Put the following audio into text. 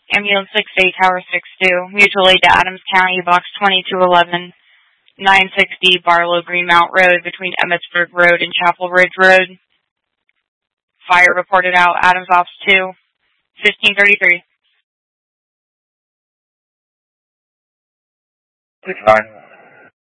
Ambulance 6A, Tower 6-2. Mutual aid to Adams County, Box 2211, 960 Barlow Greenmount Road between Emmetsburg Road and Chapel Ridge Road. Fire reported out, Adams Ops 2, 1533. 69.